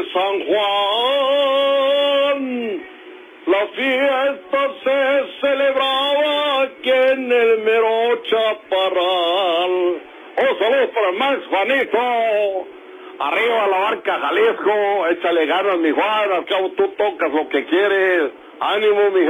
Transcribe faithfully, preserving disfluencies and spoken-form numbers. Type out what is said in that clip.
San Juan. La fiesta se celebraba aquí en el mero Chaparral. Oh, saludos para el Max Juanito. Arriba la barca Jalisco. Échale ganas, mi Juan. Al cabo tú tocas lo que quieres. Ánimo, mi gente.